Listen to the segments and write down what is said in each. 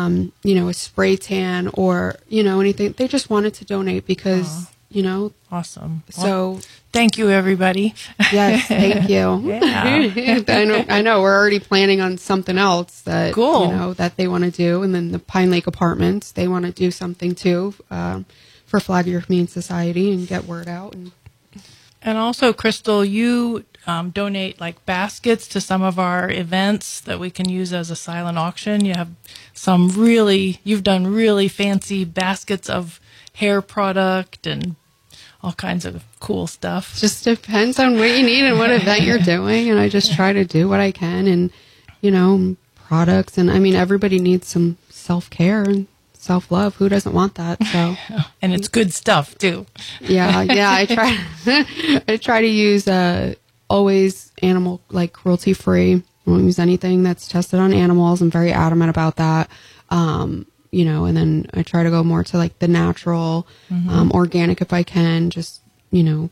a spray tan or, anything. They just wanted to donate because, Awesome. So well, thank you, everybody. Yes, thank you. Yeah. I know we're already planning on something else that, cool. That they want to do. And then the Pine Lake Apartments, they want to do something too, for Flagler Humane Society and get word out. And also, Crystal, you donate like baskets to some of our events that we can use as a silent auction. You have you've done really fancy baskets of hair product and all kinds of cool stuff. Just depends on what you need and what event you're doing. And I just try to do what I can and, products. And I mean, everybody needs some self-care and self-love. Who doesn't want that? So, and it's good stuff too. Yeah. I try to use, always animal, like cruelty free. I won't use anything that's tested on animals. I'm very adamant about that. And then I try to go more to like the natural, organic if I can. Just, I'm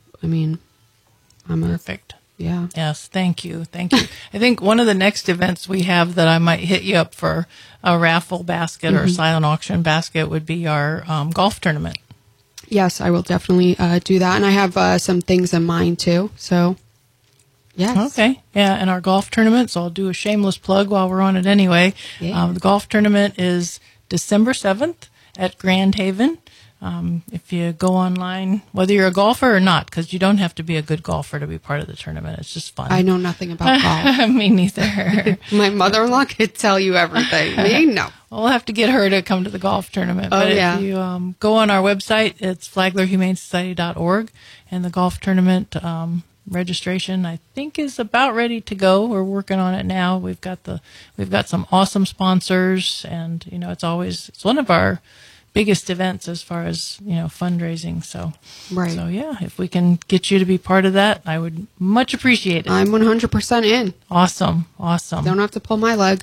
perfect. Yeah. Yes. Thank you. I think one of the next events we have that I might hit you up for a raffle basket or silent auction basket would be our golf tournament. Yes, I will definitely do that. And I have some things in mind too. So, yes. Okay. Yeah. And our golf tournament, so I'll do a shameless plug while we're on it anyway. Yeah. The golf tournament is December 7th at Grand Haven. If you go online, whether you're a golfer or not, because you don't have to be a good golfer to be part of the tournament. It's just fun. I know nothing about golf. Me neither. My mother-in-law could tell you everything. Me, no. Well, we'll have to get her to come to the golf tournament. But if you go on our website, it's flaglerhumanesociety.org, and the golf tournament registration, I think, is about ready to go. We're working on it now. We've got some awesome sponsors, and it's one of our biggest events as far as fundraising. So right. So yeah, if we can get you to be part of that, I would much appreciate it. I'm 100% in. Awesome. Don't have to pull my leg.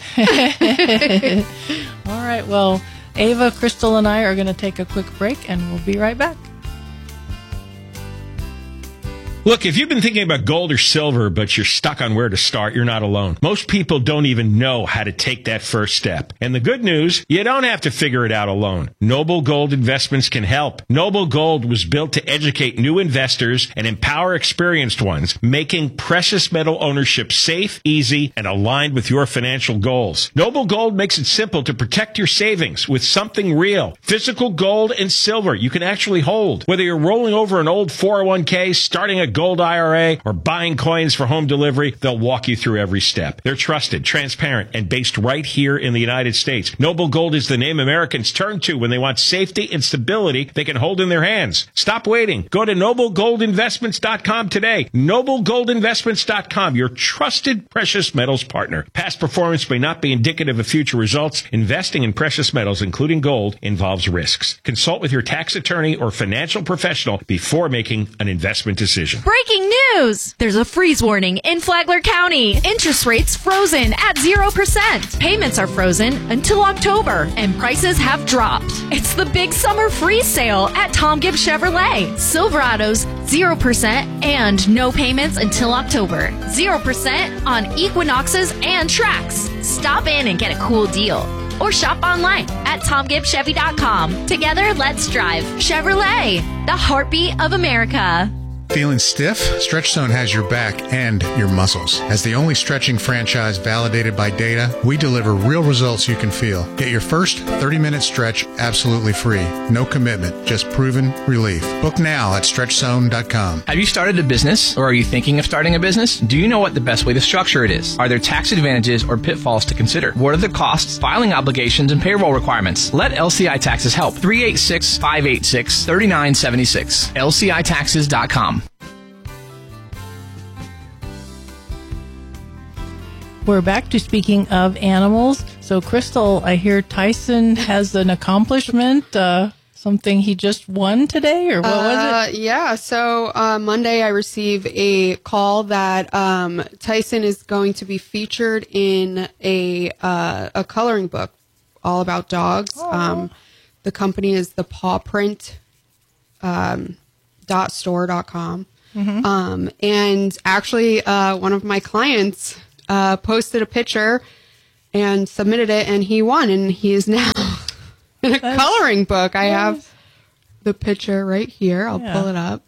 All right. Well, Ava, Crystal, and I are going to take a quick break, and we'll be right back. Look, if you've been thinking about gold or silver, but you're stuck on where to start, you're not alone. Most people don't even know how to take that first step. And the good news, you don't have to figure it out alone. Noble Gold Investments can help. Noble Gold was built to educate new investors and empower experienced ones, making precious metal ownership safe, easy, and aligned with your financial goals. Noble Gold makes it simple to protect your savings with something real. Physical gold and silver you can actually hold. Whether you're rolling over an old 401k, starting a gold IRA, or buying coins for home delivery, they'll walk you through every step. They're trusted, transparent, and based right here in the United States. Noble Gold is the name Americans turn to when they want safety and stability they can hold in their hands. Stop waiting. Go to noblegoldinvestments.com today. Noblegoldinvestments.com, your trusted precious metals partner. Past performance may not be indicative of future results. Investing in precious metals, including gold, involves risks. Consult with your tax attorney or financial professional before making an investment decision. Breaking news! There's a freeze warning in Flagler County. Interest rates frozen at 0%. Payments are frozen until October, and prices have dropped. It's the big summer freeze sale at Tom Gibbs Chevrolet. Silverados, 0% and no payments until October. 0% on Equinoxes and Trax. Stop in and get a cool deal. Or shop online at TomGibbsChevy.com. Together, let's drive Chevrolet, the heartbeat of America. Feeling stiff? Stretch Zone has your back and your muscles. As the only stretching franchise validated by data, we deliver real results you can feel. Get your first 30-minute stretch absolutely free. No commitment, just proven relief. Book now at StretchZone.com. Have you started a business, or are you thinking of starting a business? Do you know what the best way to structure it is? Are there tax advantages or pitfalls to consider? What are the costs, filing obligations, and payroll requirements? Let LCI Taxes help. 386-586-3976. LCITaxes.com. We're back to speaking of animals. So, Crystal, I hear Tyson has an accomplishment, something he just won today, or what was it? Yeah, so Monday I received a call that Tyson is going to be featured in a coloring book all about dogs. The company is the pawprint .store.com. And actually, one of my clients posted a picture and submitted it, and he won, and he is now coloring book. I have the picture right here. I'll pull it up.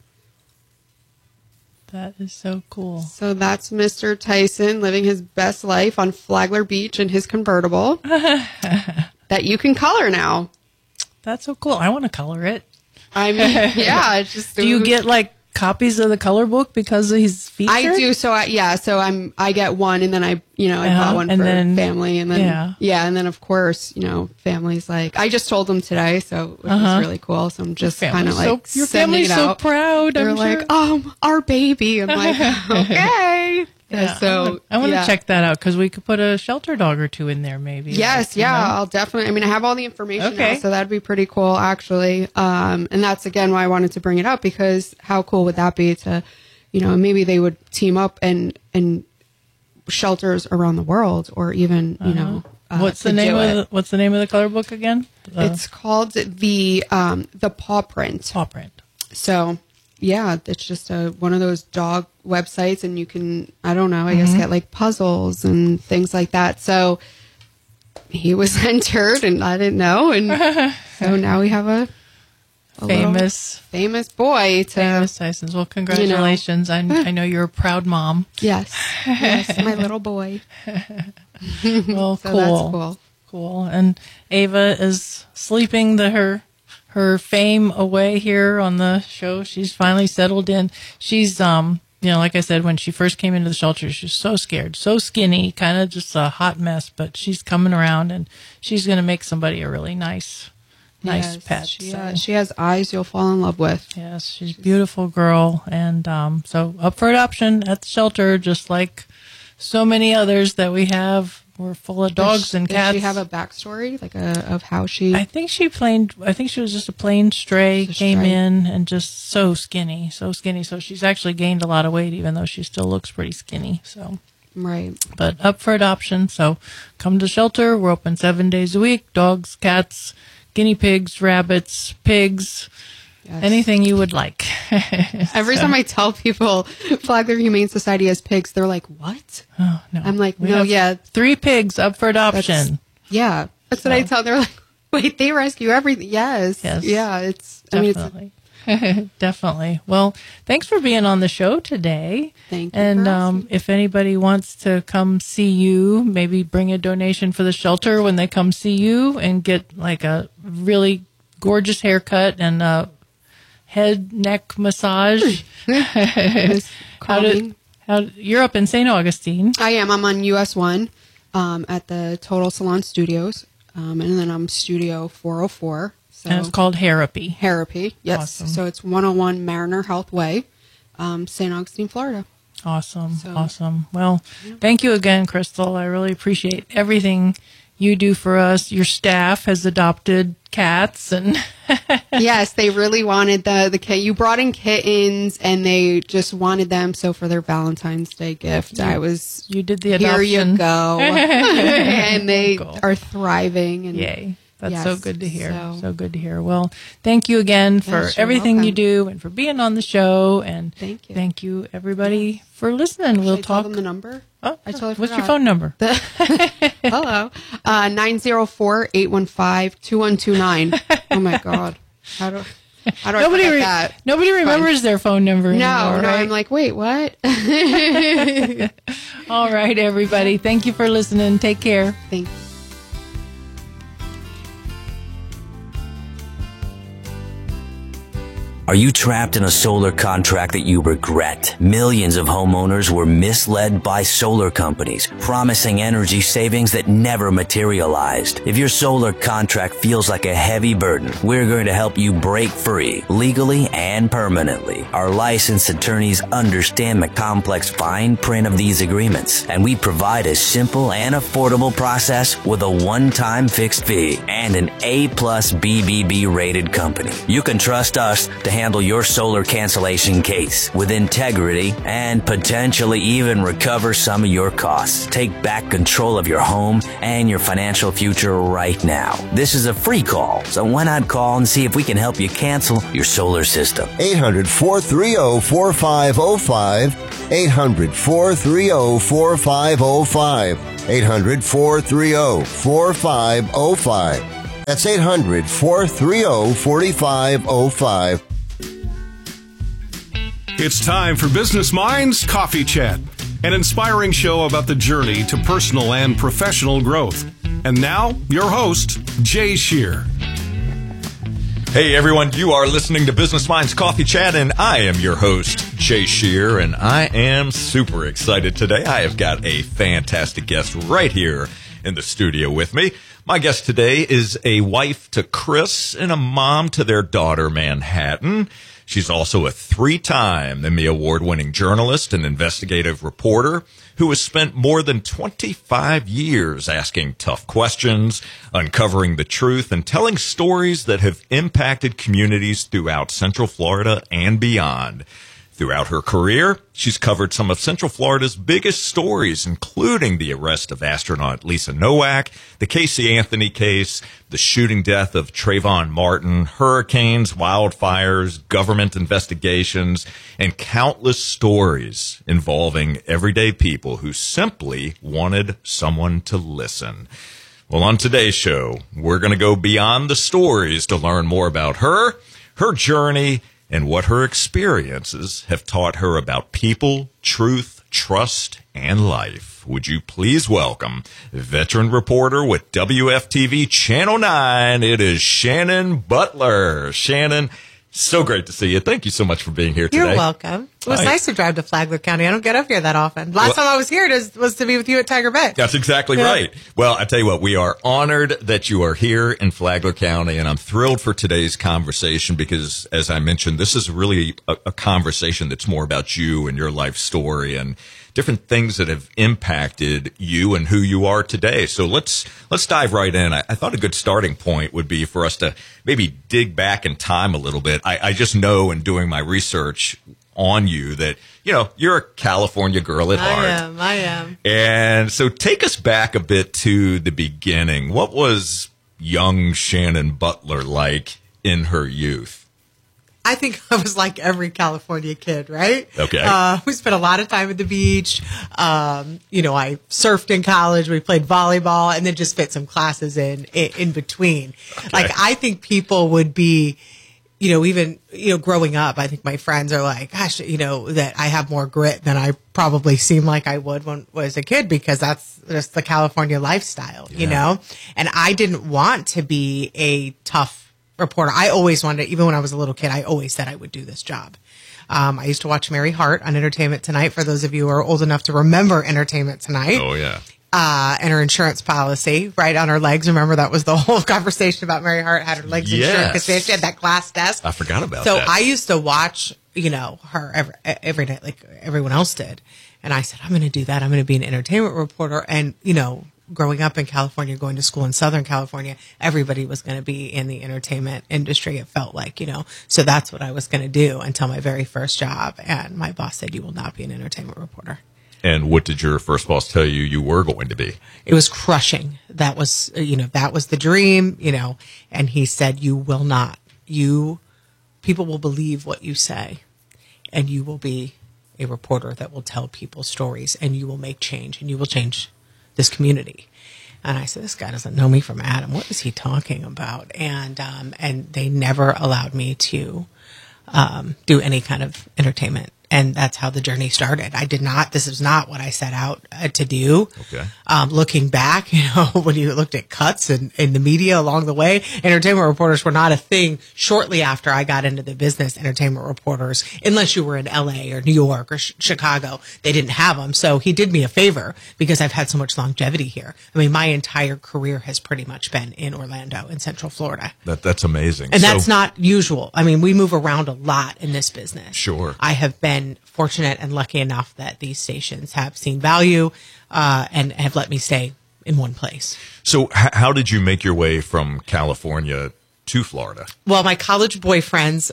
That is so cool. So that's Mr. Tyson living his best life on Flagler Beach in his convertible that you can color now. That's so cool. I want to color it. I mean, yeah. It's just do you get like copies of the color book because of his feature? I do. So I get one, and then I bought one for family, and then and then of course, family's like, I just told them today, so it was really cool. So I'm just kind of like, your family's so proud. They're like, our baby. I'm like, okay. Yeah, so I want to check that out because we could put a shelter dog or two in there, maybe. Yes, I'll definitely. I mean, I have all the information now, so that'd be pretty cool, actually. And that's again why I wanted to bring it up, because how cool would that be to, maybe they would team up and shelters around the world, or even what's the name of the color book again? It's called the Paw Print. Paw Print. So. Yeah, it's just one of those dog websites, and you can, I don't know, I guess get like puzzles and things like that. So he was entered, and I didn't know, and so now we have a famous boy. Famous Tysons. Well, congratulations. I know you're a proud mom. Yes, my little boy. Well, so cool. Cool. And Ava is sleeping her fame away here on the show. She's finally settled in. She's, like I said, when she first came into the shelter, she was so scared, so skinny, kind of just a hot mess, but she's coming around, and she's going to make somebody a really nice pet. She has eyes you'll fall in love with. Yes, she's a beautiful girl. And so up for adoption at the shelter, just like so many others that we have. We're full of dogs and cats. Does she have a backstory, like of how she? I think she was just a plain stray. Came in and just so skinny. So she's actually gained a lot of weight, even though she still looks pretty skinny. So right. But up for adoption. So come to shelter. We're open 7 days a week. Dogs, cats, guinea pigs, rabbits, pigs. Yes. Anything you would like. Every time I tell people Flagler Humane Society has pigs, they're like, what? Oh, no. I'm like, we have 3 pigs up for adoption. That's what I tell them. They're like, wait, they rescue everything. Yes. Yeah, it's definitely. Definitely. Well, thanks for being on the show today. Thank you. And if anybody wants to come see you, maybe bring a donation for the shelter when they come see you, and get like a really gorgeous haircut and a head neck massage. You're up in St. Augustine. I am. I'm on US 1 at the Total Salon Studios, and then I'm Studio 404. So and it's called Harapy. Harapy, yes. Awesome. So it's 101 Mariner Health Way, St. Augustine, Florida. Awesome. Well, thank you again, Crystal. I really appreciate everything you do for us. Your staff has adopted cats, and yes, they really wanted the cat. You brought in kittens, and they just wanted them. So for their Valentine's Day gift, you did the adoption. Here you go, and they are thriving. And yay. That's so good to hear. So good to hear. Well, thank you again for everything you do, and for being on the show. And thank you everybody for listening. We'll talk. Tell them the number. Oh, I totally forgot. What's your phone number? Hello, 904-815-2129. Oh my God, how do I forget that? Nobody remembers their phone number anymore. No, I'm like, wait, what? All right, everybody. Thank you for listening. Take care. Thanks. Are you trapped in a solar contract that you regret? Millions of homeowners were misled by solar companies, promising energy savings that never materialized. If your solar contract feels like a heavy burden, we're going to help you break free, legally and permanently. Our licensed attorneys understand the complex fine print of these agreements, and we provide a simple and affordable process with a one-time fixed fee and an A+ BBB rated company. You can trust us to handle your solar cancellation case with integrity and potentially even recover some of your costs. Take back control of your home and your financial future right now. This is a free call, so why not call and see if we can help you cancel your solar system? 800-430-4505. 800-430-4505. 800-430-4505. That's 800-430-4505. It's time for Business Minds Coffee Chat, an inspiring show about the journey to personal and professional growth. And now, your host, Jay Shear. Hey everyone, you are listening to Business Minds Coffee Chat, and I am your host, Jay Shear, and I am super excited today. I have got a fantastic guest right here in the studio with me. My guest today is a wife to Chris and a mom to their daughter, Manhattan. She's also a 3-time Emmy Award-winning journalist and investigative reporter who has spent more than 25 years asking tough questions, uncovering the truth, and telling stories that have impacted communities throughout Central Florida and beyond. Throughout her career, she's covered some of Central Florida's biggest stories, including the arrest of astronaut Lisa Nowak, the Casey Anthony case, the shooting death of Trayvon Martin, hurricanes, wildfires, government investigations, and countless stories involving everyday people who simply wanted someone to listen. Well, on today's show, we're going to go beyond the stories to learn more about her journey, and what her experiences have taught her about people, truth, trust, and life. Would you please welcome veteran reporter with WFTV Channel 9, it is Shannon Butler. Shannon, so great to see you. Thank you so much for being here today. You're welcome. It was nice to drive to Flagler County. I don't get up here that often. Last time I was here was to be with you at Tiger Bay. That's exactly right. Well, I tell you what, we are honored that you are here in Flagler County, and I'm thrilled for today's conversation because, as I mentioned, this is really a conversation that's more about you and your life story and different things that have impacted you and who you are today. So let's dive right in. I thought a good starting point would be for us to maybe dig back in time a little bit. I just know in doing my research on you that, you know, you're a California girl at heart. I am. And so take us back a bit to the beginning. What was young Shannon Butler like in her youth? I think I was like every California kid, right? Okay. We spent a lot of time at the beach. I surfed in college. We played volleyball and then just fit some classes in between. Okay. Like, I think people would be, growing up, I think my friends are like, gosh, that I have more grit than I probably seemed like I would when I was a kid because that's just the California lifestyle, And I didn't want to be a tough reporter. I always wanted, even when I was a little kid, I always said I would do this job. I used to watch Mary Hart on Entertainment Tonight, for those of you who are old enough to remember Entertainment Tonight. Oh, yeah. And her insurance policy, right on her legs. Remember, that was the whole conversation about Mary Hart had her legs insured because she had that glass desk. I forgot about that. So I used to watch, her every night like everyone else did. And I said, I'm going to do that. I'm going to be an entertainment reporter. And, growing up in California, going to school in Southern California, everybody was going to be in the entertainment industry. It felt like, so that's what I was going to do until my very first job. And my boss said, you will not be an entertainment reporter. And what did your first boss tell you were going to be? It was crushing. That was, that was the dream, and he said, you will not. People will believe what you say, and you will be a reporter that will tell people stories, and you will make change, and you will change this community. And I said, this guy doesn't know me from Adam. What is he talking about? And they never allowed me to do any kind of entertainment. And that's how the journey started. This is not what I set out to do. Okay. Looking back, when you looked at cuts and in the media along the way, entertainment reporters were not a thing. Shortly after I got into the business, entertainment reporters, unless you were in LA or New York or Chicago, they didn't have them. So he did me a favor because I've had so much longevity here. I mean, my entire career has pretty much been in Orlando, in Central Florida. That's amazing. And that's not usual. I mean, we move around a lot in this business. Sure. I have been fortunate and lucky enough that these stations have seen value and have let me stay in one place. So how did you make your way from California to Florida? Well, my college boyfriend's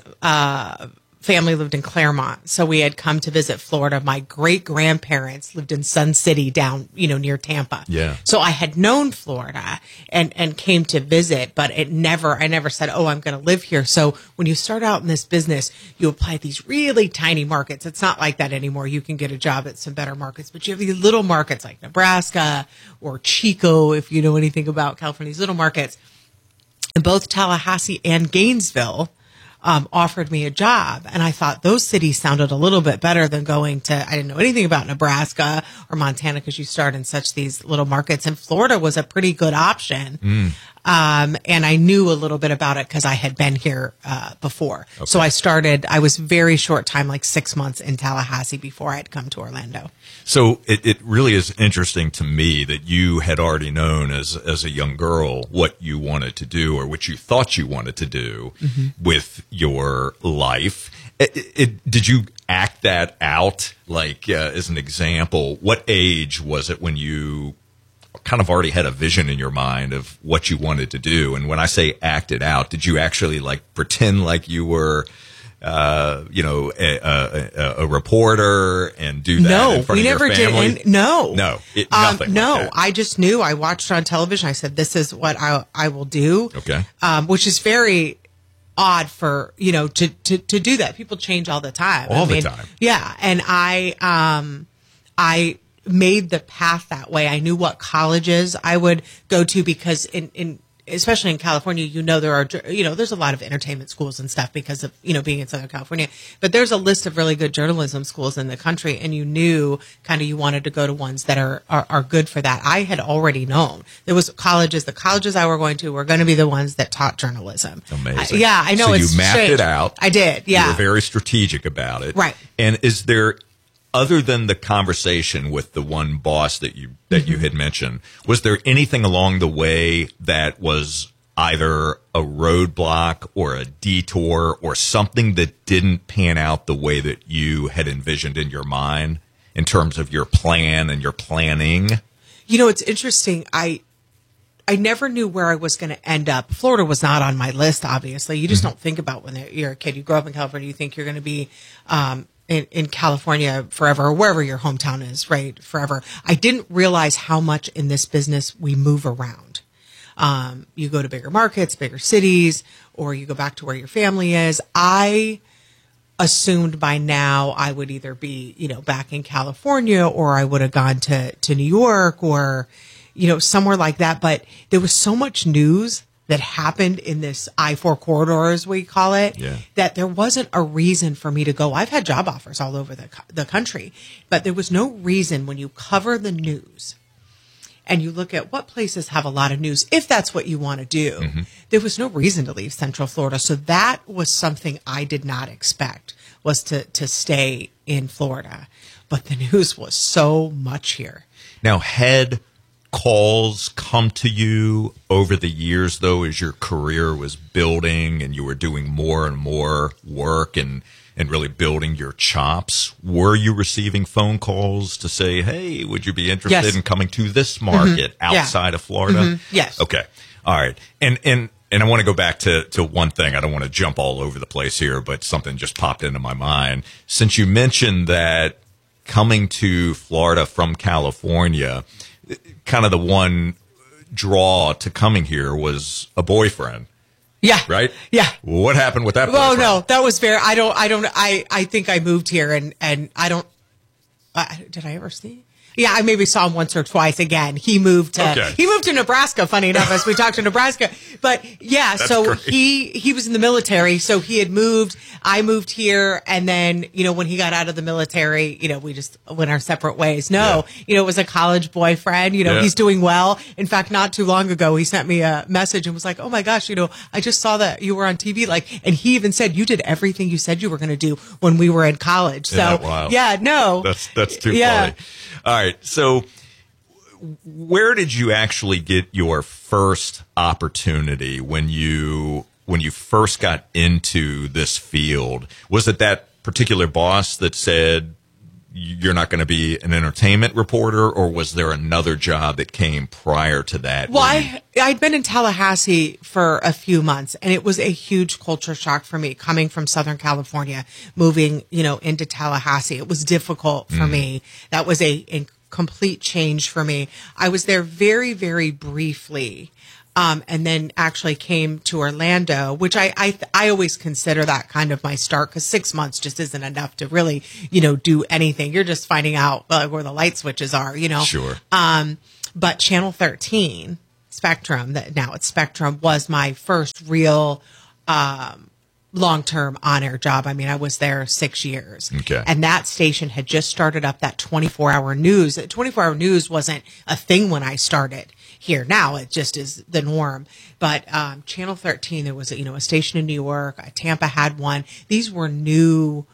family lived in Claremont, so we had come to visit Florida. My great-grandparents lived in Sun City down, near Tampa. Yeah. So I had known Florida and came to visit, but I never said, oh, I'm going to live here. So when you start out in this business, you apply these really tiny markets. It's not like that anymore. You can get a job at some better markets, but you have these little markets like Nebraska or Chico, if you know anything about California, these little markets. both Tallahassee and Gainesville offered me a job. And I thought those cities sounded a little bit better than going to, I didn't know anything about Nebraska or Montana because you start in such these little markets. And Florida was a pretty good option. And I knew a little bit about it because I had been here before. Okay. So I was very short time, like 6 months in Tallahassee before I had come to Orlando. So it really is interesting to me that you had already known as a young girl what you wanted to do or what you thought you wanted to do with your life. Did you act that out? Like, as an example, what age was it when you kind of already had a vision in your mind of what you wanted to do? And when I say act it out, did you actually like pretend like you were a reporter and do that in front of your family? Nothing. No, I just knew. I watched it on television. I said, "This is what I will do." Okay. Which is very odd for to do that. People change all the time. The time. Yeah, and I made the path that way. I knew what colleges I would go to because especially in California, there's a lot of entertainment schools and stuff because of, being in Southern California, but there's a list of really good journalism schools in the country. And you knew you wanted to go to ones that are good for that. I had already known there was the colleges I were going to were going to be the ones that taught journalism. Amazing. Yeah, I know. So you mapped it out. I did. Yeah. You were very strategic about it. Right. And is there, other than the conversation with the one boss that you had mentioned, was there anything along the way that was either a roadblock or a detour or something that didn't pan out the way that you had envisioned in your mind in terms of your plan and your planning? It's interesting. I never knew where I was going to end up. Florida was not on my list, obviously. You just don't think about when you're a kid. You grow up in California, you think you're going to be in California forever, or wherever your hometown is, right? Forever. I didn't realize how much in this business we move around. You go to bigger markets, bigger cities, or you go back to where your family is. I assumed by now I would either be, back in California, or I would have gone to New York or, somewhere like that. But there was so much news that happened in this I-4 corridor, as we call it, that there wasn't a reason for me to go. I've had job offers all over the country, but there was no reason when you cover the news and you look at what places have a lot of news, if that's what you want to do, there was no reason to leave Central Florida. So that was something I did not expect, was to stay in Florida. But the news was so much here. Now, had calls come to you over the years, though, as your career was building and you were doing more and more work and really building your chops? Were you receiving phone calls to say, hey, would you be interested in coming to this market outside of Florida? Yes. Okay. All right. And I want to go back to one thing. I don't want to jump all over the place here, but something just popped into my mind. Since you mentioned that coming to Florida from California, kind of the one draw to coming here was a boyfriend. Yeah. Right? Yeah. What happened with that boyfriend? Well, no, that was I think I moved here and I don't, did I ever see? Yeah, I maybe saw him once or twice again. He moved to Nebraska, funny enough, as we talked to Nebraska. But yeah, That's so great. he was in the military, so he had moved. I moved here, and then, when he got out of the military, we just went our separate ways. No, it was a college boyfriend. He's doing well. In fact, not too long ago, he sent me a message and was like, oh my gosh, I just saw that you were on TV. And he even said, you did everything you said you were going to do when we were in college. So wow. Yeah, no. That's too funny. All right. So where did you actually get your first opportunity when you first got into this field? Was it that particular boss that said you're not going to be an entertainment reporter, or was there another job that came prior to that? Well, I'd been in Tallahassee for a few months, and it was a huge culture shock for me coming from Southern California, moving, into Tallahassee. It was difficult for me. That was a complete change for me. I was there very, very briefly. And then actually came to Orlando, which I always consider that kind of my start, because 6 months just isn't enough to really, do anything. You're just finding out where the light switches are, Sure. But Channel 13 Spectrum, that now it's Spectrum, was my first real long-term on-air job. I mean, I was there 6 years. Okay. And that station had just started up that 24-hour news. 24-hour news wasn't a thing when I started here. Now it just is the norm. But Channel 13, there was a station in New York. Tampa had one. These were new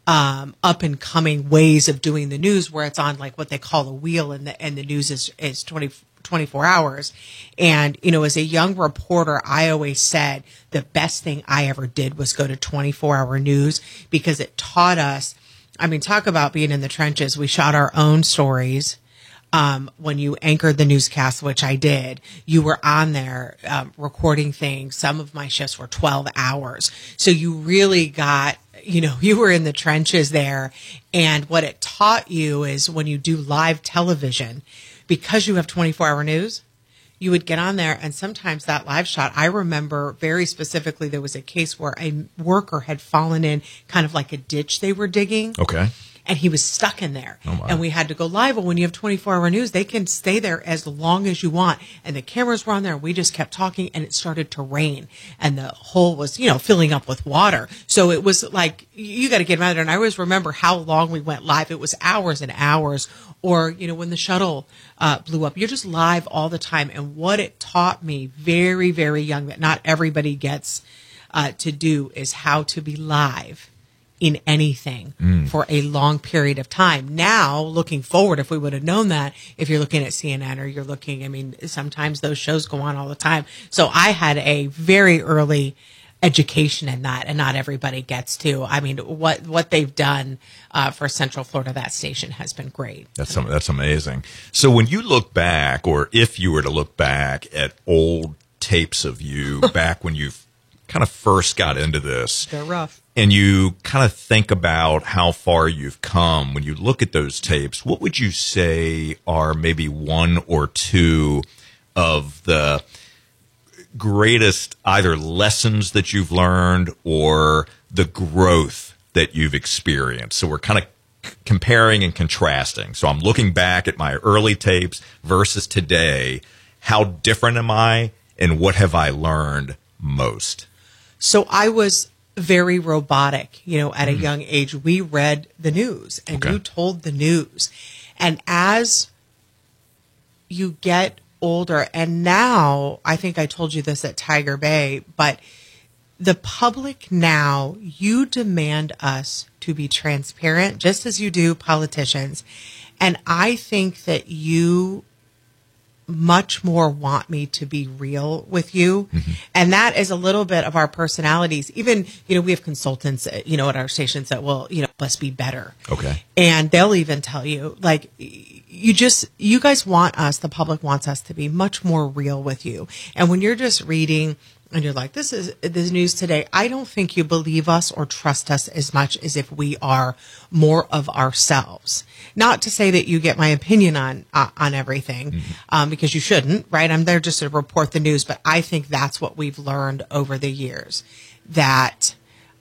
up and coming ways of doing the news, where it's on like what they call a wheel, and the news is 24 hours. And, as a young reporter, I always said the best thing I ever did was go to 24-hour news, because it taught us, talk about being in the trenches. We shot our own stories. When you anchored the newscast, which I did, you were on there recording things. Some of my shifts were 12 hours. So you really got, you were in the trenches there. And what it taught you is when you do live television, because you have 24-hour news, you would get on there, and sometimes that live shot, I remember very specifically, there was a case where a worker had fallen in kind of like a ditch they were digging. Okay. And he was stuck in there. Oh my. And we had to go live. Well, when you have 24-hour news, they can stay there as long as you want. And the cameras were on there. We just kept talking, and it started to rain. And the hole was, filling up with water. So it was like, you got to get out there. And I always remember how long we went live. It was hours and hours. Or, when the shuttle blew up, you're just live all the time. And what it taught me very, very young, that not everybody gets to do, is how to be live in anything for a long period of time. Now, looking forward, if we would have known that, if you're looking at CNN or you're looking, sometimes those shows go on all the time. So I had a very early education in that, and not everybody gets to. What they've done for Central Florida, that station, has been great. That's amazing. So when you look back, or if you were to look back at old tapes of you back when you kind of first got into this, they're rough, and you kind of think about how far you've come, when you look at those tapes, what would you say are maybe one or two of the greatest either lessons that you've learned or the growth that you've experienced? So we're kind of comparing and contrasting. So I'm looking back at my early tapes versus today. How different am I, and what have I learned most? So I was very robotic, at a young age. We read the news, and you told the news. And as you get older, and now, I think I told you this at Tiger Bay, but the public now, you demand us to be transparent, just as you do politicians. And I think that you much more want me to be real with you. Mm-hmm. And that is a little bit of our personalities. Even, we have consultants, at our stations that will, must be better. Okay. And they'll even tell you, like, you guys want us, the public wants us to be much more real with you. And when you're just reading and you're like, this is the news today, I don't think you believe us or trust us as much as if we are more of ourselves. Not to say that you get my opinion on everything, because you shouldn't, right? I'm there just to report the news, but I think that's what we've learned over the years, that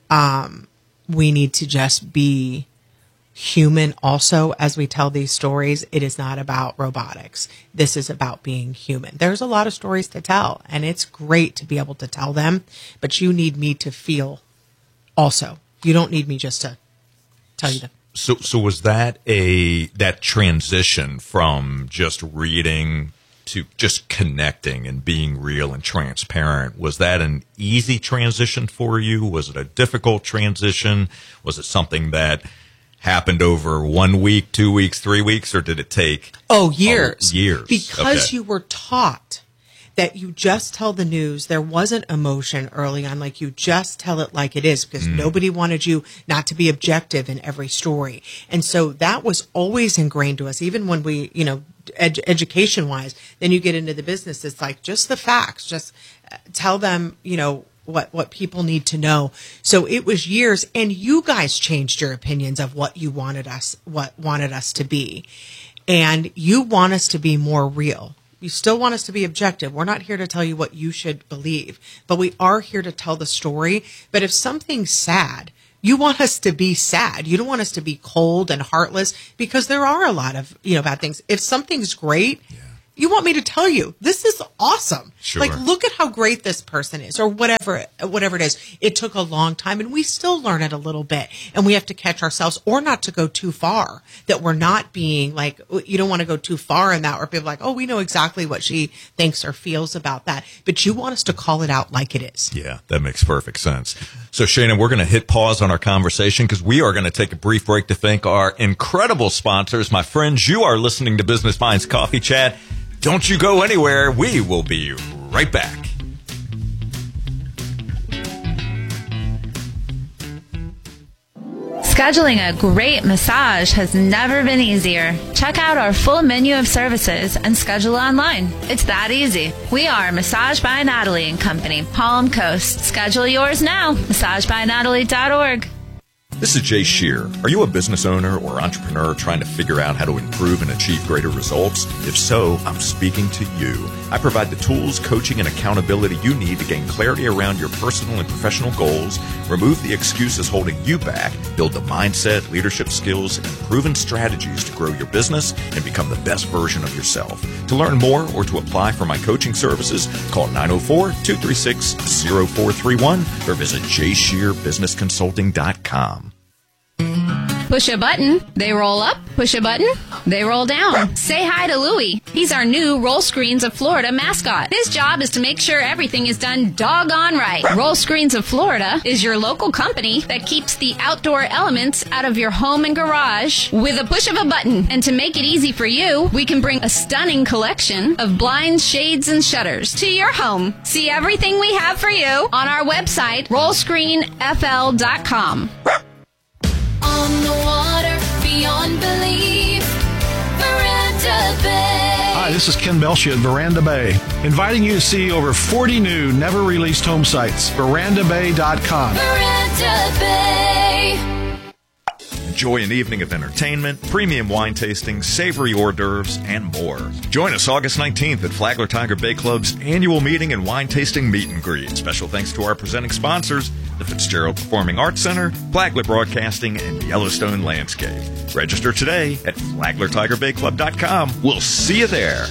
we need to just be human also as we tell these stories. It is not about robotics. This is about being human. There's a lot of stories to tell, and it's great to be able to tell them, but you need me to feel also. You don't need me just to tell you them. So was that that transition from just reading to just connecting and being real and transparent, was that an easy transition for you? Was it a difficult transition? Was it something that happened over 1 week, 2 weeks, 3 weeks, or did it take years? Years. Because you were taught that you just tell the news. There wasn't emotion early on. Like, you just tell it like it is, because nobody wanted you not to be objective in every story. And so that was always ingrained to us, even when we, education wise. Then you get into the business. It's like, just the facts, just tell them, what people need to know. So it was years, and you guys changed your opinions of what wanted us to be. And you want us to be more real. You still want us to be objective. We're not here to tell you what you should believe, but we are here to tell the story. But if something's sad, you want us to be sad. You don't want us to be cold and heartless, because there are a lot of, bad things. If something's great, You want me to tell you, this is awesome. Sure. Like, look at how great this person is, or whatever it is. It took a long time, and we still learn it a little bit, and we have to catch ourselves, or not to go too far, that we're not being like, you don't want to go too far in that, where people are like, oh, we know exactly what she thinks or feels about that. But you want us to call it out like it is. Yeah, that makes perfect sense. So, Shannon, we're going to hit pause on our conversation because we are going to take a brief break to thank our incredible sponsors. My friends, you are listening to Business Minds Coffee Chat. Don't you go anywhere. We will be right back. Scheduling a great massage has never been easier. Check out our full menu of services and schedule online. It's that easy. We are Massage by Natalie & Company, Palm Coast. Schedule yours now. MassageByNatalie.org. This is Jay Shear. Are you a business owner or entrepreneur trying to figure out how to improve and achieve greater results? If so, I'm speaking to you. I provide the tools, coaching, and accountability you need to gain clarity around your personal and professional goals, remove the excuses holding you back, build the mindset, leadership skills, and proven strategies to grow your business and become the best version of yourself. To learn more or to apply for my coaching services, call 904-236-0431 or visit JShearBusinessConsulting.com. Push a button, they roll up. Push a button, they roll down. Say hi to Louie. He's our new Roll Screens of Florida mascot. His job is to make sure everything is done doggone right. Roll Screens of Florida is your local company that keeps the outdoor elements out of your home and garage with a push of a button. And to make it easy for you, we can bring a stunning collection of blinds, shades, and shutters to your home. See everything we have for you on our website, rollscreenfl.com. On the water, beyond belief, Veranda Bay. Hi, this is Ken Belshia at Veranda Bay, inviting you to see over 40 new, never-released home sites. VerandaBay.com. Veranda Bay. Enjoy an evening of entertainment, premium wine tasting, savory hors d'oeuvres, and more. Join us August 19th at Flagler Tiger Bay Club's annual meeting and wine tasting meet and greet. Special thanks to our presenting sponsors, the Fitzgerald Performing Arts Center, Flagler Broadcasting, and Yellowstone Landscape. Register today at FlaglerTigerBayClub.com. We'll see you there.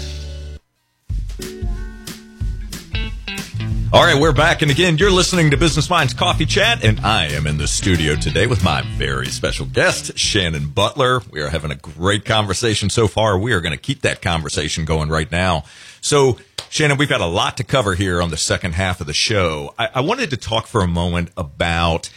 All right, we're back, and again, you're listening to Business Minds Coffee Chat, and I am in the studio today with my very special guest, Shannon Butler. We are having a great conversation so far. We are going to keep that conversation going right now. So, Shannon, we've got a lot to cover here on the second half of the show. I wanted to talk for a moment about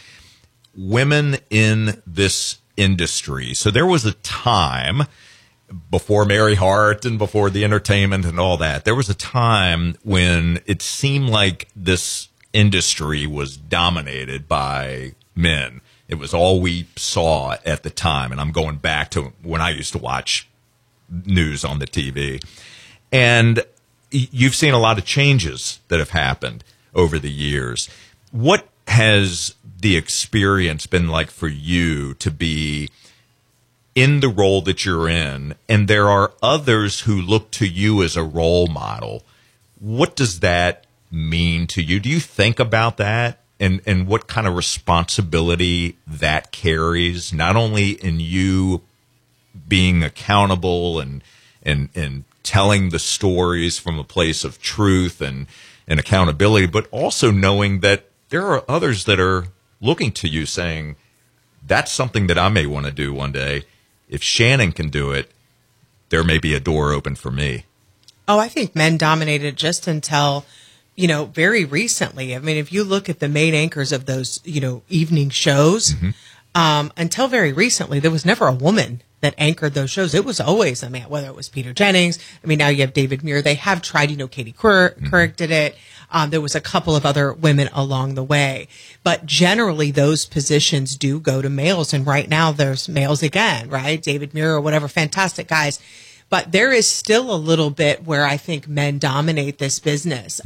women in this industry. So there was a time before Mary Hart and before the entertainment and all that, there was a time when it seemed like this industry was dominated by men. It was all we saw at the time. And I'm going back to when I used to watch news on the TV. And you've seen a lot of changes that have happened over the years. What has the experience been like for you to be in the role that you're in, and there are others who look to you as a role model? What does that mean to you? Do you think about that, and what kind of responsibility that carries, not only in you being accountable and telling the stories from a place of truth and accountability, but also knowing that there are others that are looking to you saying, that's something that I may want to do one day. If Shannon can do it, there may be a door open for me. Oh, I think men dominated just until, very recently. I mean, if you look at the main anchors of those, evening shows, until very recently, there was never a woman that anchored those shows. It was always a man, whether it was Peter Jennings. I mean, now you have David Muir. They have tried, Katie Couric did it. There was a couple of other women along the way. But generally, those positions do go to males. And right now, there's males again, right? David Muir or whatever, fantastic guys. But there is still a little bit where I think men dominate this business.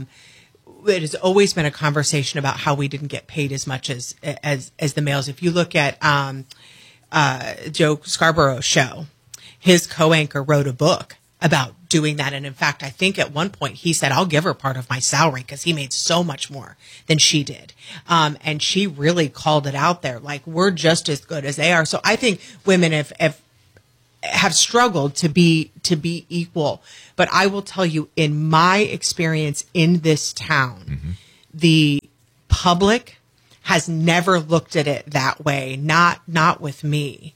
It has always been a conversation about how we didn't get paid as much as the males. If you look at Joe Scarborough's show, his co-anchor wrote a book about doing that. And in fact, I think at one point he said, I'll give her part of my salary because he made so much more than she did. And she really called it out there. Like, we're just as good as they are. So I think women have have struggled to be equal. But I will tell you, in my experience in this town, the public has never looked at it that way. Not with me.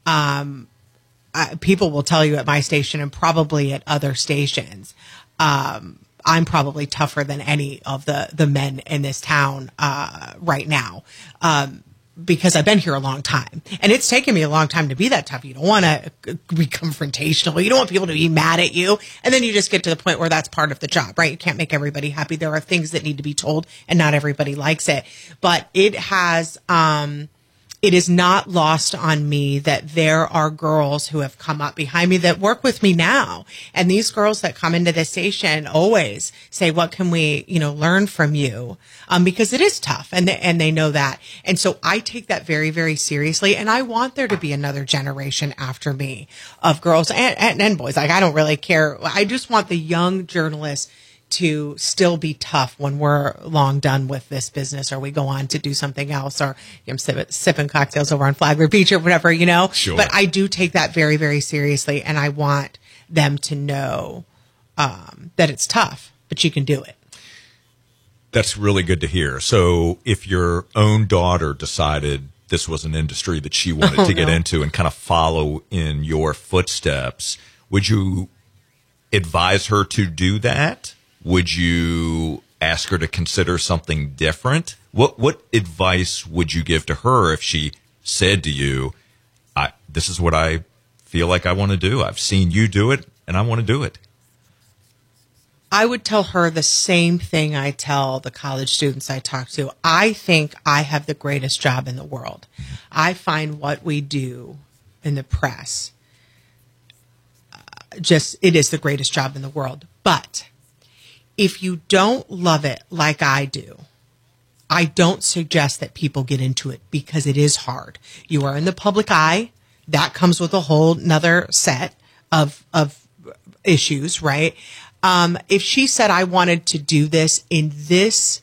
People will tell you at my station and probably at other stations. I'm probably tougher than any of the men in this town right now. Because I've been here a long time, and it's taken me a long time to be that tough. You don't want to be confrontational. You don't want people to be mad at you. And then you just get to the point where that's part of the job, right? You can't make everybody happy. There are things that need to be told, and not everybody likes it. But it has, it is not lost on me that there are girls who have come up behind me that work with me now. And these girls that come into the station always say, what can we, learn from you? Because it is tough, and they know that. And so I take that very, very seriously. And I want there to be another generation after me of girls and boys. Like, I don't really care. I just want the young journalists to still be tough when we're long done with this business, or we go on to do something else, or I'm sipping cocktails over on Flagler Beach or whatever, Sure. But I do take that very, very seriously, and I want them to know that it's tough, but you can do it. That's really good to hear. So if your own daughter decided this was an industry that she wanted to get into and kind of follow in your footsteps, would you advise her to do that? Would you ask her to consider something different? What advice would you give to her if she said to you, this is what I feel like I want to do. I've seen you do it, and I want to do it. I would tell her the same thing I tell the college students I talk to. I think I have the greatest job in the world. I find what we do in the press, it is the greatest job in the world. But if you don't love it like I do, I don't suggest that people get into it, because it is hard. You are in the public eye. That comes with a whole nother set of issues, right? If she said, I wanted to do this in this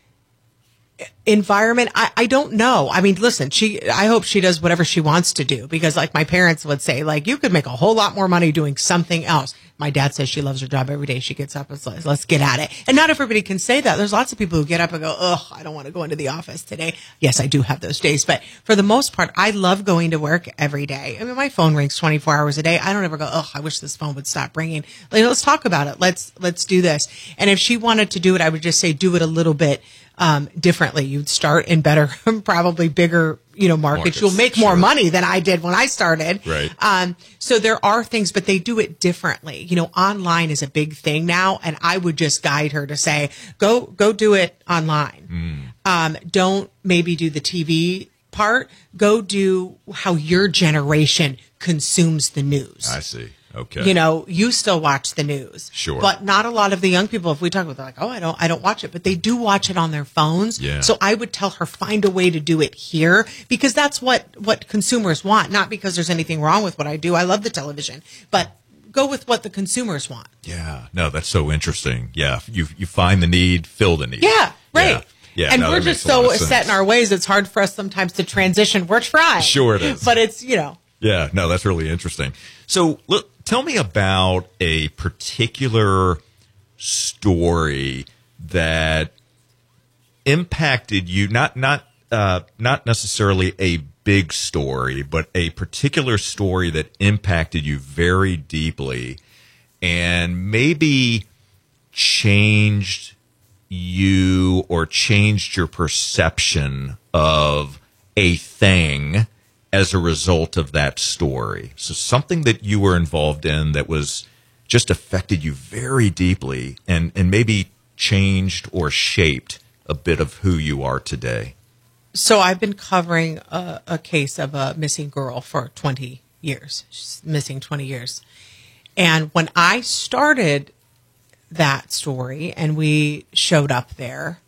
environment, I don't know. I mean, listen, I hope she does whatever she wants to do, because like my parents would say, like, you could make a whole lot more money doing something else. My dad says she loves her job every day. She gets up and says, let's get at it. And not everybody can say that. There's lots of people who get up and go, I don't want to go into the office today. Yes, I do have those days. But for the most part, I love going to work every day. I mean, my phone rings 24 hours a day. I don't ever go, I wish this phone would stop ringing. Like, let's talk about it. Let's do this. And if she wanted to do it, I would just say, do it a little bit differently. You'd start in better, probably bigger, markets. You'll make more money than I did when I started. Right. So there are things, but they do it differently. Online is a big thing now, and I would just guide her to say, go do it online. Don't maybe do the TV part. Go do how your generation consumes the news. I see. Okay. You still watch the news. Sure. But not a lot of the young people, if we talk about, they're like, I don't watch it, but they do watch it on their phones. Yeah. So I would tell her, find a way to do it here, because that's what consumers want. Not because there's anything wrong with what I do. I love the television, but go with what the consumers want. Yeah. No, that's so interesting. Yeah. You find the need, fill the need. Yeah. Right. Yeah. And we're just so set in our ways. It's hard for us sometimes to transition. We're trying. Sure it is. But it's, Yeah. No, that's really interesting. So look, tell me about a particular story that impacted you, not necessarily a big story, but a particular story that impacted you very deeply and maybe changed you or changed your perception of a thing as a result of that story. So something that you were involved in that was just affected you very deeply and maybe changed or shaped a bit of who you are today. So I've been covering a case of a missing girl for 20 years. She's missing 20 years. And when I started that story and we showed up there,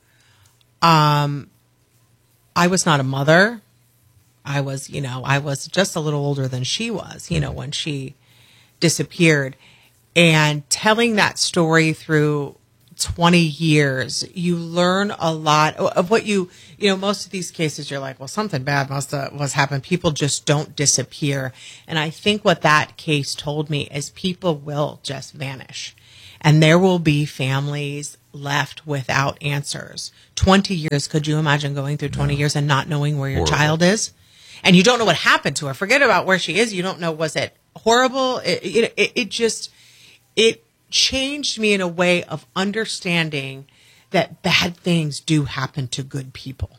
I was not a mother. I was just a little older than she was, when she disappeared. And telling that story through 20 years, you learn a lot of what most of these cases, you're like, well, something bad must happened. People just don't disappear. And I think what that case told me is people will just vanish. And there will be families left without answers. 20 years, could you imagine going through 20 years and not knowing where your child is? And you don't know what happened to her. Forget about where she is. You don't know, was it horrible? It changed me in a way of understanding that bad things do happen to good people.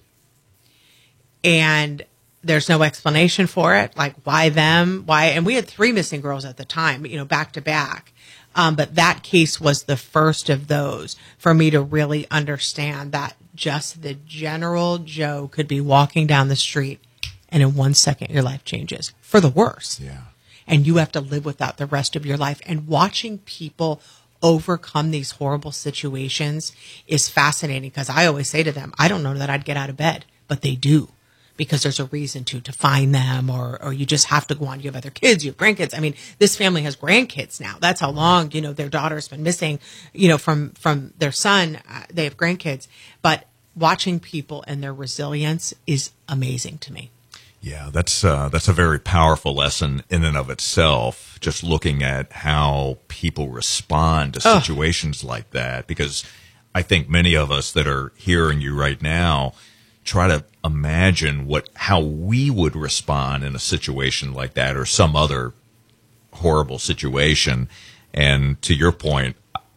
And there's no explanation for it. Like, why them? Why? And we had 3 missing girls at the time, back to back. But that case was the first of those for me to really understand that just the general Joe could be walking down the street and in 1 second your life changes for the worse. Yeah. And you have to live with that the rest of your life. And watching people overcome these horrible situations is fascinating, because I always say to them, I don't know that I'd get out of bed, but they do. Because there's a reason to find them, or you just have to go on. You have other kids, you have grandkids. I mean, this family has grandkids now. That's how long, their daughter's been missing, from their son. They have grandkids. But watching people and their resilience is amazing to me. Yeah, that's a very powerful lesson in and of itself, just looking at how people respond to situations like that. Because I think many of us that are hearing you right now try to imagine how we would respond in a situation like that or some other horrible situation. And to your point,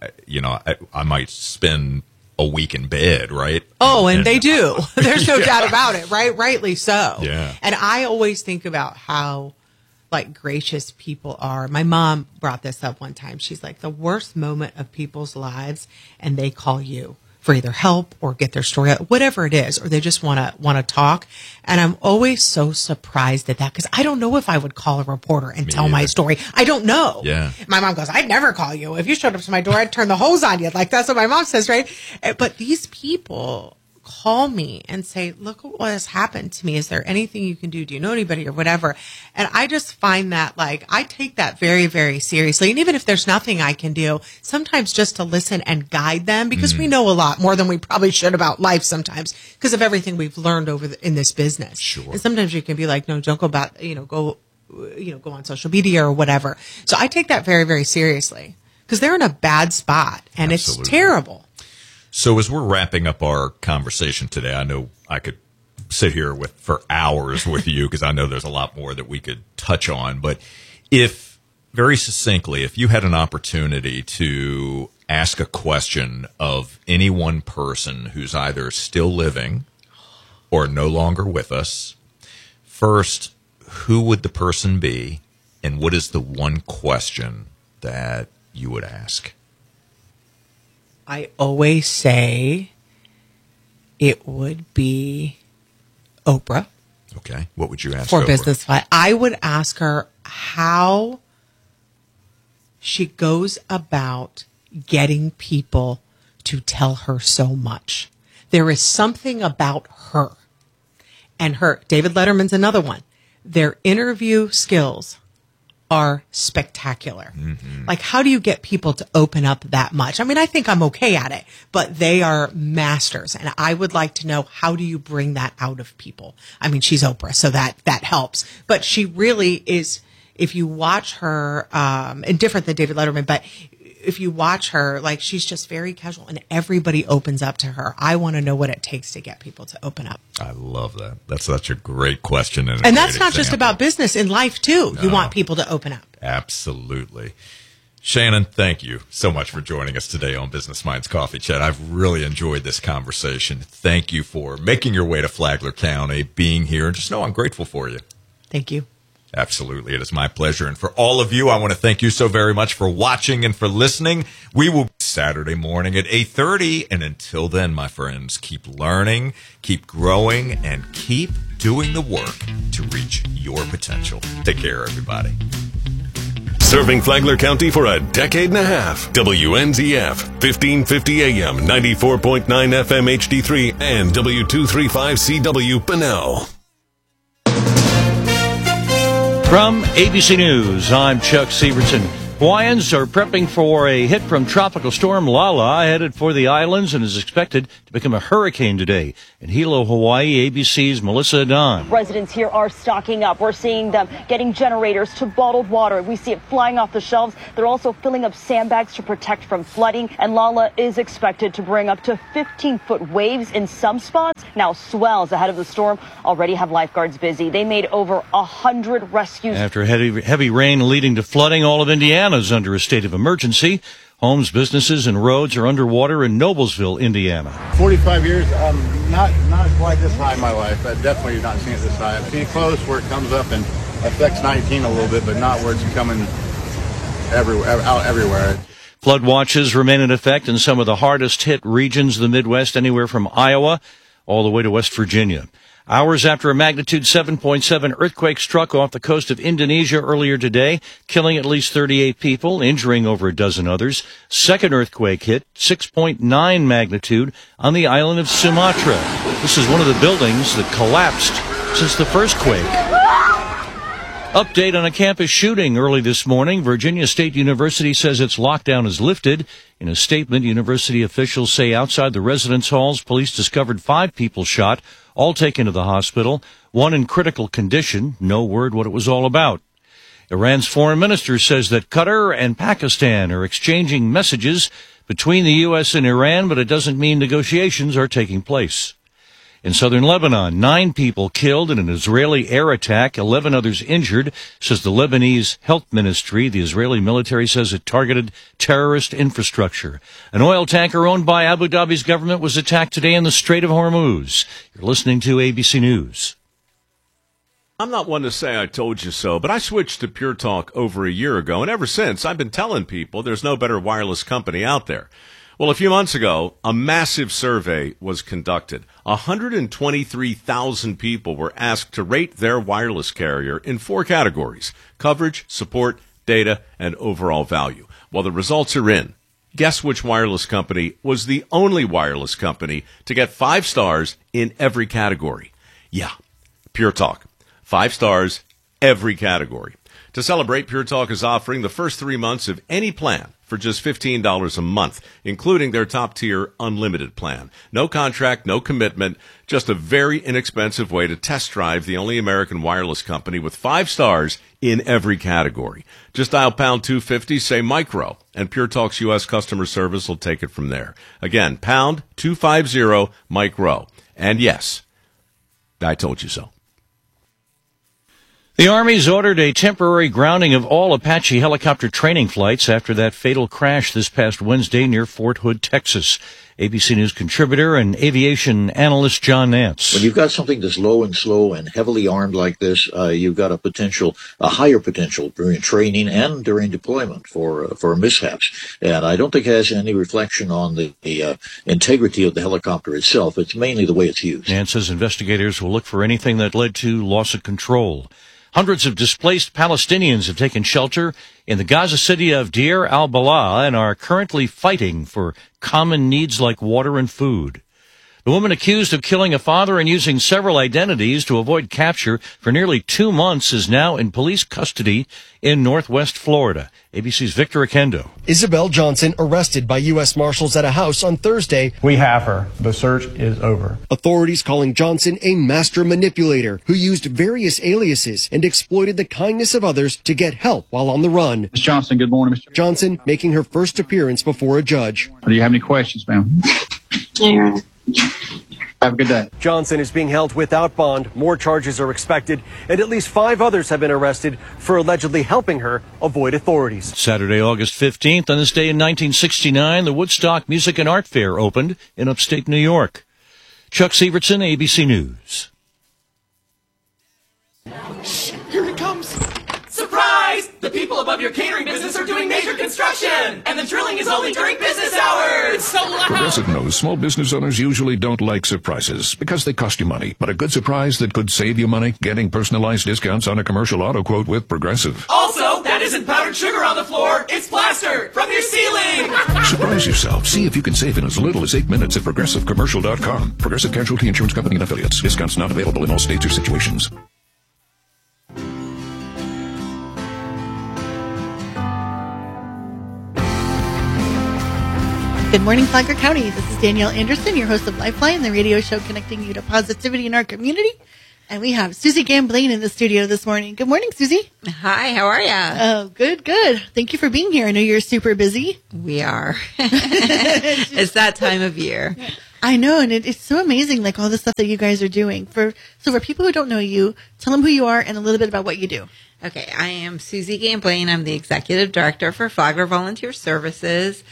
I might spend a week in bed, right? Oh, and they do. There's no doubt about it, right? Rightly so. Yeah. And I always think about how gracious people are. My mom brought this up one time. She's like, the worst moment of people's lives, and they call you for either help or get their story out, whatever it is, or they just want to talk. And I'm always so surprised at that, because I don't know if I would call a reporter and tell my story. I don't know. Yeah. My mom goes, I'd never call you. If you showed up to my door, I'd turn the hose on you. Like, that's what my mom says, right? But these people call me and say, look what has happened to me. Is there anything you can do? Do you know anybody or whatever? And I just find that, I take that very, very seriously. And even if there's nothing I can do, sometimes just to listen and guide them, because we know a lot more than we probably should about life sometimes, because of everything we've learned in this business. Sure. And sometimes you can be like, no, don't go about, go on social media or whatever. So I take that very, very seriously, because they're in a bad spot and Absolutely. It's terrible. So as we're wrapping up our conversation today, I know I could sit here for hours with you, because I know there's a lot more that we could touch on. But very succinctly, if you had an opportunity to ask a question of any one person who's either still living or no longer with us, first, who would the person be, and what is the one question that you would ask? I always say it would be Oprah. Okay. What would you ask for Oprah? Business Fly? I would ask her how she goes about getting people to tell her so much. There is something about her. And David Letterman's another one. Their interview skills are spectacular. Mm-hmm. How do you get people to open up that much? I mean, I think I'm okay at it, but they are masters. And I would like to know, how do you bring that out of people? I mean, she's Oprah, so that helps. But she really is, if you watch her, and different than David Letterman, but if you watch her, she's just very casual and everybody opens up to her. I want to know what it takes to get people to open up. I love that. That's such a great question. And that's not just about business, in life too. No. You want people to open up. Absolutely. Shannon, thank you so much for joining us today on Business Minds Coffee Chat. I've really enjoyed this conversation. Thank you for making your way to Flagler County, being here, and just know I'm grateful for you. Thank you. Absolutely. It is my pleasure. And for all of you, I want to thank you so very much for watching and for listening. We will be Saturday morning at 8:30. And until then, my friends, keep learning, keep growing, and keep doing the work to reach your potential. Take care, everybody. Serving Flagler County for a decade and a half. WNZF, 1550 AM, 94.9 FM HD3, and W235CW Bunnell. From ABC News, I'm Chuck Severson. Hawaiians are prepping for a hit from Tropical Storm Lala, headed for the islands and is expected to become a hurricane today. In Hilo, Hawaii, ABC's Melissa Don. Residents here are stocking up. We're seeing them getting generators to bottled water. We see it flying off the shelves. They're also filling up sandbags to protect from flooding. And Lala is expected to bring up to 15-foot waves in some spots. Now, swells ahead of the storm already have lifeguards busy. They made over 100 rescues. After heavy rain leading to flooding, all of Indiana is under a state of emergency. Homes, businesses, and roads are underwater in Noblesville, Indiana. 45 years, not quite this high in my life. I've definitely not seen it this high. I've seen it close where it comes up and affects 19 a little bit, but not where it's coming out everywhere. Flood watches remain in effect in some of the hardest hit regions of the Midwest, anywhere from Iowa all the way to West Virginia. Hours after a magnitude 7.7 earthquake struck off the coast of Indonesia earlier today, killing at least 38 people, injuring over a dozen others. Second earthquake hit, 6.9 magnitude, on the island of Sumatra. This is one of the buildings that collapsed since the first quake. Update on a campus shooting early this morning. Virginia State University says its lockdown is lifted. In a statement, university officials say outside the residence halls, police discovered 5 people shot, all taken to the hospital, one in critical condition. No word what it was all about. Iran's foreign minister says that Qatar and Pakistan are exchanging messages between the U.S. and Iran, but it doesn't mean negotiations are taking place. In southern Lebanon, 9 people killed in an Israeli air attack, 11 others injured, says the Lebanese Health Ministry. The Israeli military says it targeted terrorist infrastructure. An oil tanker owned by Abu Dhabi's government was attacked today in the Strait of Hormuz. You're listening to ABC News. I'm not one to say I told you so, but I switched to Pure Talk over a year ago, and ever since I've been telling people there's no better wireless company out there. Well, a few months ago, a massive survey was conducted. 123,000 people were asked to rate their wireless carrier in 4 categories: coverage, support, data, and overall value. Well, the results are in. Guess which wireless company was the only wireless company to get 5 stars in every category? Yeah, Pure Talk. 5 stars, every category. To celebrate, Pure Talk is offering the first 3 months of any plan for just $15 a month, including their top-tier unlimited plan. No contract, no commitment, just a very inexpensive way to test drive the only American wireless company with 5 stars in every category. Just dial pound 250, say micro, and Pure Talk's U.S. customer service will take it from there. Again, pound 250 micro. And yes, I told you so. The Army's ordered a temporary grounding of all Apache helicopter training flights after that fatal crash this past Wednesday near Fort Hood, Texas. ABC News contributor and aviation analyst John Nance. When you've got something that's low and slow and heavily armed like this, you've got a higher potential during training and during deployment for mishaps. And I don't think it has any reflection on the integrity of the helicopter itself. It's mainly the way it's used. Nance says investigators will look for anything that led to loss of control. Hundreds of displaced Palestinians have taken shelter in the Gaza city of Deir al-Balah and are currently fighting for common needs like water and food. The woman accused of killing a father and using several identities to avoid capture for nearly 2 months is now in police custody in Northwest Florida. ABC's Victor Akendo. Isabel Johnson arrested by U.S. Marshals at a house on Thursday. We have her. The search is over. Authorities calling Johnson a master manipulator who used various aliases and exploited the kindness of others to get help while on the run. Ms. Johnson, good morning, Mr. Johnson making her first appearance before a judge. Do you have any questions, ma'am? Yeah. Have a good day. Johnson is being held without bond. More charges are expected, and at least 5 others have been arrested for allegedly helping her avoid authorities. Saturday, August 15th, on this day in 1969, the Woodstock Music and Art Fair opened in upstate New York. Chuck Sievertson, ABC News. Here it comes. Surprise! The people above your catering business are doing major construction, and the drilling is only during business hours. It's so loud. Progressive knows small business owners usually don't like surprises because they cost you money. But a good surprise that could save you money, getting personalized discounts on a commercial auto quote with Progressive. Also, that isn't powdered sugar on the floor. It's plaster from your ceiling. Surprise yourself. See if you can save in as little as 8 minutes at ProgressiveCommercial.com. Progressive Casualty Insurance Company and Affiliates. Discounts not available in all states or situations. Good morning, Flagler County. This is Danielle Anderson, your host of Lifeline, the radio show connecting you to positivity in our community. And we have Susie Gamblain in the studio this morning. Good morning, Susie. Hi, how are ya? Oh, good. Thank you for being here. I know you're super busy. We are. It's that time of year. I know, and it's so amazing, like all the stuff that you guys are doing. So for people who don't know you, tell them who you are and a little bit about what you do. Okay, I am Susie Gamblain. I'm the Executive Director for Flagler Volunteer Services.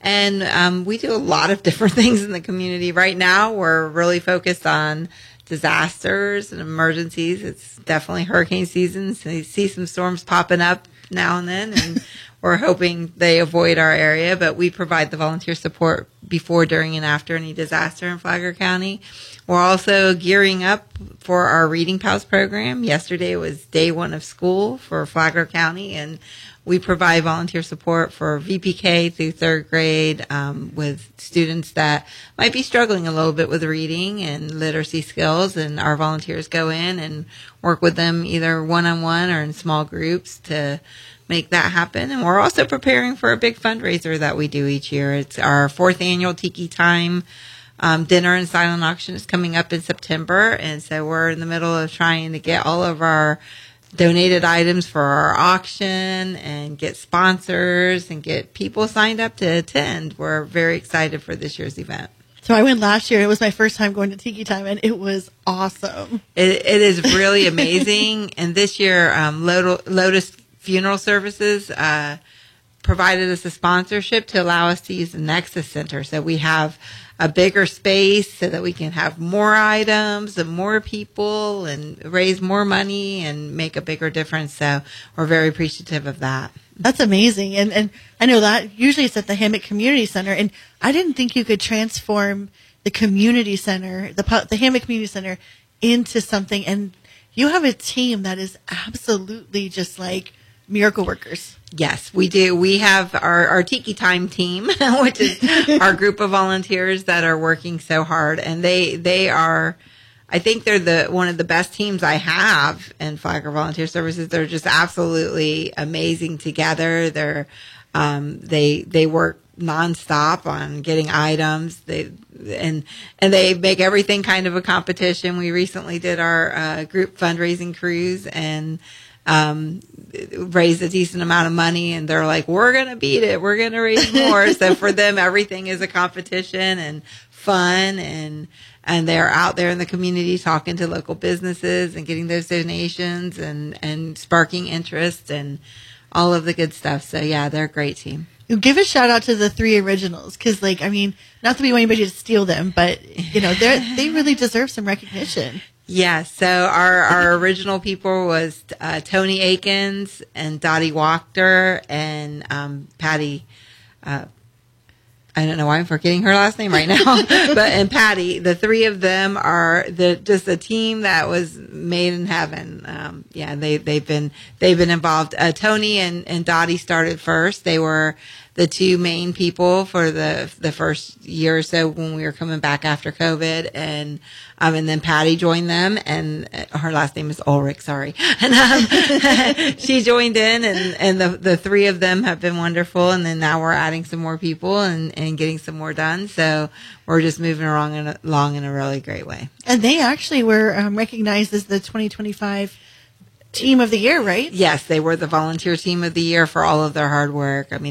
And we do a lot of different things in the community. Right now, we're really focused on disasters and emergencies. It's definitely hurricane season, so you see some storms popping up now and then, and we're hoping they avoid our area, but we provide the volunteer support before, during, and after any disaster in Flagler County. We're also gearing up for our Reading Pals program. Yesterday was day one of school for Flagler County, and we provide volunteer support for VPK through third grade with students that might be struggling a little bit with reading and literacy skills. And our volunteers go in and work with them either one-on-one or in small groups to make that happen. And we're also preparing for a big fundraiser that we do each year. It's our 4th annual Tiki Time dinner and silent auction is coming up in September. And so we're in the middle of trying to get all of our donated items for our auction and get sponsors and get people signed up to attend. We're very excited for this year's event. So I went last year. It was my first time going to Tiki Time, and it was awesome. It is really amazing. And this year, Lotus Funeral Services provided us a sponsorship to allow us to use the Nexus Center. So we have a bigger space so that we can have more items and more people and raise more money and make a bigger difference. So we're very appreciative of that. That's amazing. And I know that usually it's at the Hammock Community Center. And I didn't think you could transform the community center, the Hammock Community Center, into something. And you have a team that is absolutely just like miracle workers. Yes, we do. We have our Tiki Time team, which is our group of volunteers that are working so hard. And they are, I think they're one of the best teams I have in Flagler Volunteer Services. They're just absolutely amazing together. They work nonstop on getting items. And they make everything kind of a competition. We recently did our group fundraising cruise and raised a decent amount of money, and they're like, we're going to beat it. We're going to raise more. So for them, everything is a competition and fun, and they're out there in the community talking to local businesses and getting those donations and sparking interest and all of the good stuff. So yeah, they're a great team. Give a shout out to the 3 originals, because not that we want anybody to steal them, but they really deserve some recognition. Yes. So our original people was Tony Akins and Dottie Wachter and Patty. I don't know why I'm forgetting her last name right now, and Patty. The 3 of them are just a team that was made in heaven. They've been involved. Tony and Dottie started first. They were the 2 main people for the first year or so when we were coming back after COVID, and then Patty joined them, and her last name is Ulrich, sorry. And she joined in, and the 3 of them have been wonderful, and then now we're adding some more people and getting some more done. So we're just moving along in a really great way. And they actually were recognized as the 2025 Team of the Year, right? Yes, they were the volunteer team of the year for all of their hard work. I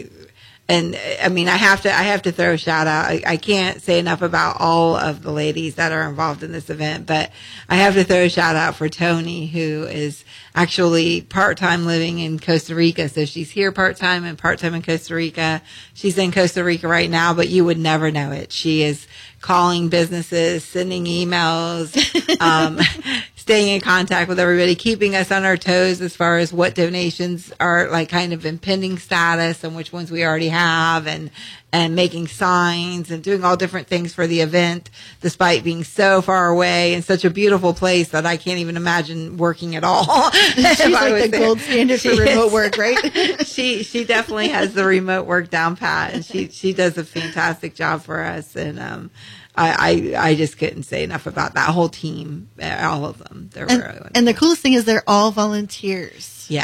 have to throw a shout out. I can't say enough about all of the ladies that are involved in this event, but I have to throw a shout out for Tony, who is actually part-time living in Costa Rica. So she's here part-time and part-time in Costa Rica. She's in Costa Rica right now, but you would never know it. She is calling businesses, sending emails, staying in contact with everybody, keeping us on our toes as far as what donations are like kind of in pending status and which ones we already have, and making signs and doing all different things for the event, despite being so far away in such a beautiful place that I can't even imagine working at all. She's like the gold standard for remote work, right? She definitely has the remote work down pat, and she does a fantastic job for us. And I just couldn't say enough about that whole team, all of them. And the coolest thing is they're all volunteers. Yes.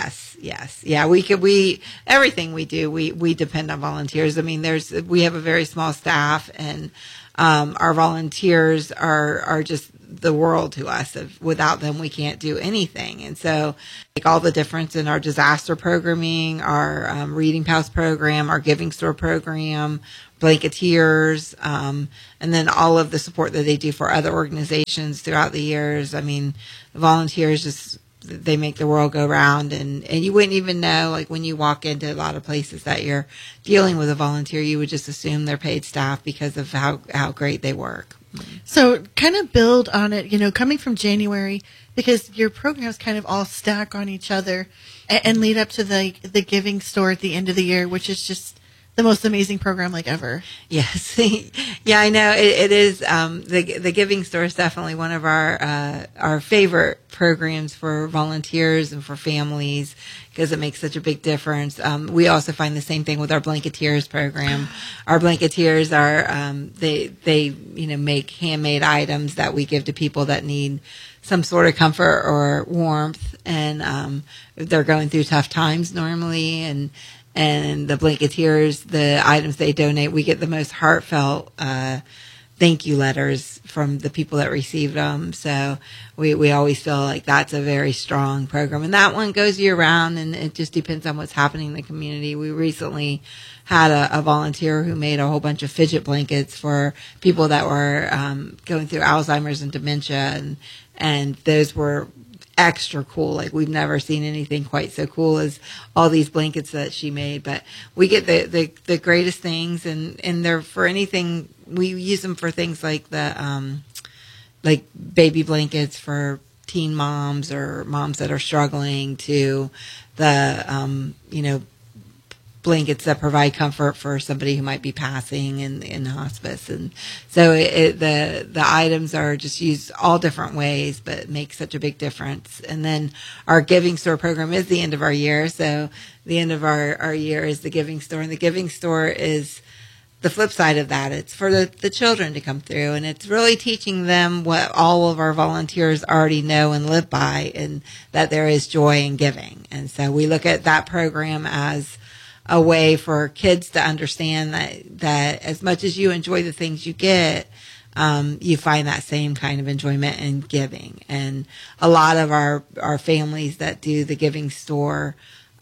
Yeah, everything we do, we depend on volunteers. I mean, we have a very small staff, and our volunteers are just the world to us. Without them, we can't do anything. And so, make all the difference in our disaster programming, our Reading Pals program, our Giving Store program, Blanketeers, and then all of the support that they do for other organizations throughout the years. I mean, the volunteers they make the world go round, and you wouldn't even know, like when you walk into a lot of places that you're dealing with a volunteer, you would just assume they're paid staff because of how great they work. So kind of build on it, coming from January, because your programs kind of all stack on each other and lead up to the Giving Store at the end of the year, which is just the most amazing program like ever. Yes. Yeah, I know it is. The Giving Store is definitely one of our favorite programs for volunteers and for families, because it makes such a big difference. We also find the same thing with our Blanketeers program. Our Blanketeers are, they make handmade items that we give to people that need some sort of comfort or warmth. And, they're going through tough times normally, and the Blanketeers, the items they donate, we get the most heartfelt thank you letters from the people that received them. So we always feel like that's a very strong program. And that one goes year round, and it just depends on what's happening in the community. We recently had a volunteer who made a whole bunch of fidget blankets for people that were going through Alzheimer's and dementia, and those were extra cool. Like, we've never seen anything quite so cool as all these blankets that she made. But we get the greatest things, and they're for anything. We use them for things like like baby blankets for teen moms or moms that are struggling, to the blankets that provide comfort for somebody who might be passing in hospice. And so the items are just used all different ways, but make such a big difference. And then our Giving Store program is the end of our year. So the end of our year is the Giving Store, and the Giving Store is the flip side of that. It's for the children to come through, and it's really teaching them what all of our volunteers already know and live by, and that there is joy in giving. And so we look at that program as a way for kids to understand that as much as you enjoy the things you get, you find that same kind of enjoyment in giving. And a lot of our families that do the Giving Store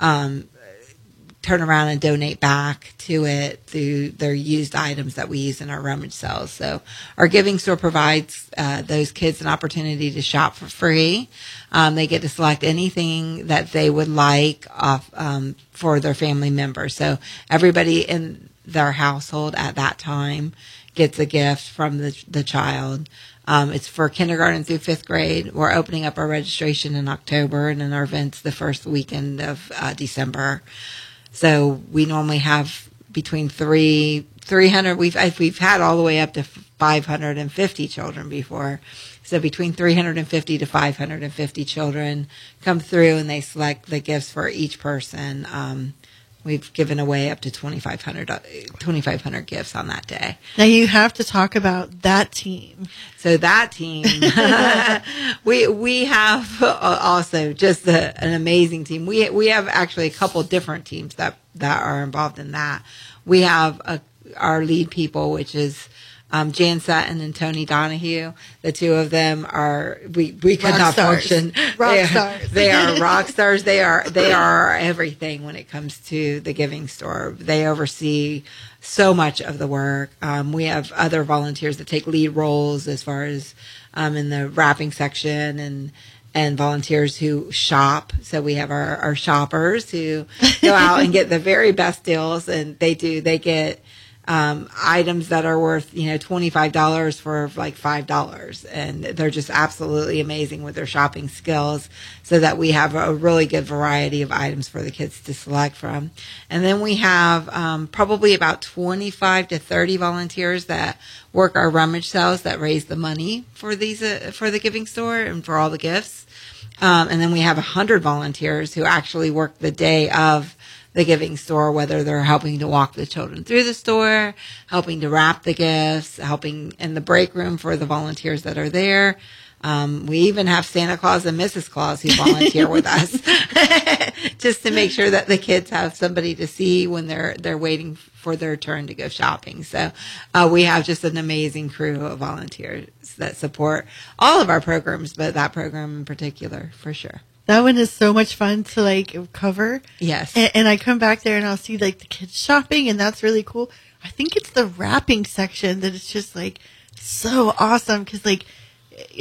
turn around and donate back to it through their used items that we use in our rummage sales. So our Giving Store provides those kids an opportunity to shop for free. They get to select anything that they would like for their family members. So everybody in their household at that time gets a gift from the child. It's for kindergarten through 5th grade. We're opening up our registration in October, and then our events the first weekend of December. So we normally have between 300. We've had all the way up to 550 children before. So between 350 to 550 children come through, and they select the gifts for each person. We've given away up to 2,500 gifts on that day. Now you have to talk about that team. So that team, we have also just an amazing team. We have actually a couple different teams that are involved in that. We have our lead people, which is Jan Sutton and Tony Donahue. The two of them we could not function. Rock stars. They are rock stars. They are everything when it comes to the Giving Store. They oversee so much of the work. We have other volunteers that take lead roles as far as in the wrapping section, and volunteers who shop. So we have our shoppers who go out and get the very best deals, and they get items that are worth, $25 for like $5. And they're just absolutely amazing with their shopping skills, so that we have a really good variety of items for the kids to select from. And then we have probably about 25 to 30 volunteers that work our rummage sales that raise the money for for the Giving Store and for all the gifts. And then we have 100 volunteers who actually work the day of the Giving Store, whether they're helping to walk the children through the store, helping to wrap the gifts, helping in the break room for the volunteers that are there. We even have Santa Claus and Mrs. Claus who volunteer with us just to make sure that the kids have somebody to see when they're waiting for their turn to go shopping. So we have just an amazing crew of volunteers that support all of our programs, but that program in particular, for sure. That one is so much fun to like cover. Yes. And I come back there and I'll see like the kids shopping, and that's really cool. I think it's the wrapping section that is just like so awesome, because like